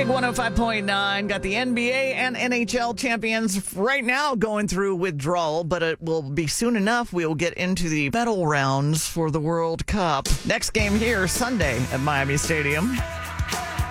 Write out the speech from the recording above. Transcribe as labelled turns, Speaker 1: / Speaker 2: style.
Speaker 1: Big 105.9 got the NBA and NHL champions right now going through withdrawal, but it will be soon enough. We will get into the medal rounds for the World Cup. Next game here Sunday at Miami Stadium.